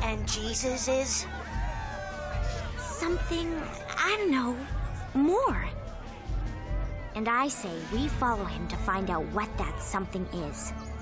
And Jesus is? Something, I don't know, more. And I say we follow him to find out what that something is.